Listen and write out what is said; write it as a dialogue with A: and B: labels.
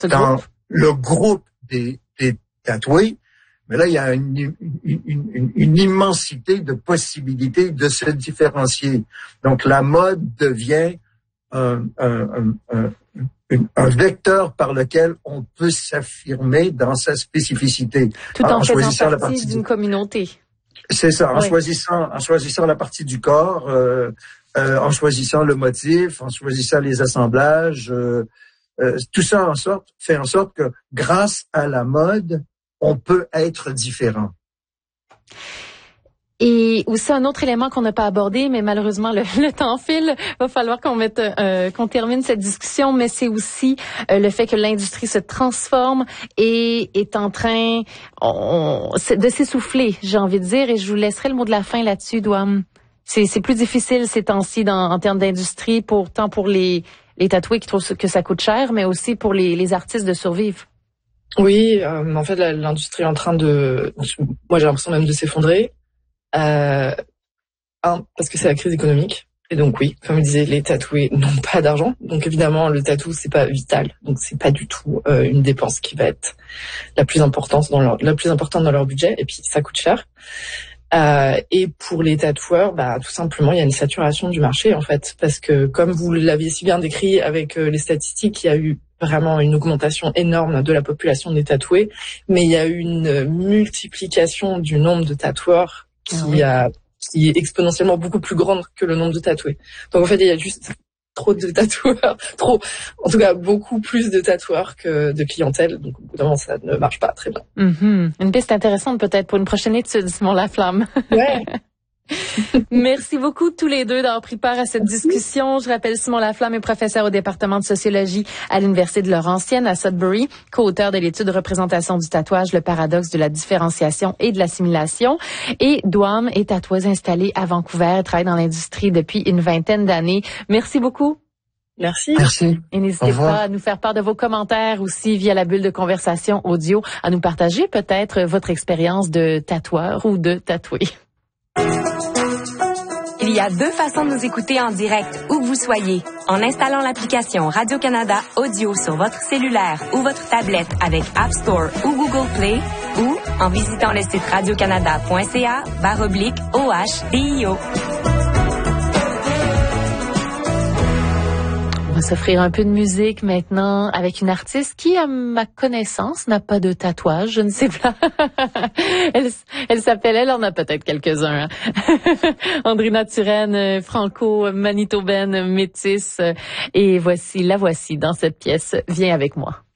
A: dans le groupe des tatoués. Mais là, il y a une immensité de possibilités de se différencier. Donc, la mode devient un vecteur par lequel on peut s'affirmer dans sa spécificité.
B: Tout en faisant partie d'une communauté.
A: C'est ça, en choisissant la partie du corps, en choisissant le motif, en choisissant les assemblages, tout ça fait en sorte que grâce à la mode, on peut être différent.
B: Et aussi un autre élément qu'on n'a pas abordé, mais malheureusement le temps file, va falloir qu'on termine cette discussion, mais c'est aussi le fait que l'industrie se transforme et est en train de s'essouffler, j'ai envie de dire, et je vous laisserai le mot de la fin là-dessus, Douam. C'est plus difficile ces temps-ci en termes d'industrie, tant pour les tatoués qui trouvent que ça coûte cher, mais aussi pour les artistes de survivre.
C: Oui, en fait, l'industrie est en train moi j'ai l'impression même de s'effondrer. Parce que c'est la crise économique. Et donc oui, comme je disais, les tatoués n'ont pas d'argent. Donc évidemment, le tatou, c'est pas vital. Donc c'est pas du tout une dépense qui va être la plus importante dans leur budget. Et puis ça coûte cher. Et pour les tatoueurs, tout simplement, il y a une saturation du marché, en fait. Parce que comme vous l'aviez si bien décrit avec les statistiques, il y a eu vraiment une augmentation énorme de la population des tatoués. Mais il y a eu une multiplication du nombre de tatoueurs qui est exponentiellement beaucoup plus grande que le nombre de tatoués. Donc en fait, il y a juste trop de tatoueurs, en tout cas beaucoup plus de tatoueurs que de clientèle. Donc au bout d'un moment, ça ne marche pas très bien.
B: Une piste intéressante peut-être pour une prochaine étude, Simon Laflamme.
C: Ouais.
B: Merci beaucoup tous les deux d'avoir pris part à cette discussion. Je rappelle, Simon Laflamme est professeur au département de sociologie à l'Université de Laurentienne à Sudbury, co-auteur de l'étude Représentation du tatouage, le paradoxe de la différenciation et de l'assimilation. Et Douam est tatoueuse installée à Vancouver, elle travaille dans l'industrie depuis une 20aine d'années. Merci beaucoup.
C: Merci.
A: Merci.
B: Et n'hésitez pas à nous faire part de vos commentaires aussi via la bulle de conversation audio, à nous partager peut-être votre expérience de tatoueur ou de tatoué.
D: Il y a deux façons de nous écouter en direct, où que vous soyez. En installant l'application Radio-Canada Audio sur votre cellulaire ou votre tablette avec App Store ou Google Play, ou en visitant le site radiocanada.ca/OHDIO.
B: On va s'offrir un peu de musique maintenant avec une artiste qui, à ma connaissance, n'a pas de tatouage. Je ne sais pas. Elle s'appelle, elle en a peut-être quelques-uns. Hein. Andrina Turenne, franco-manitobaine, métisse. Et la voici dans cette pièce. Viens avec moi.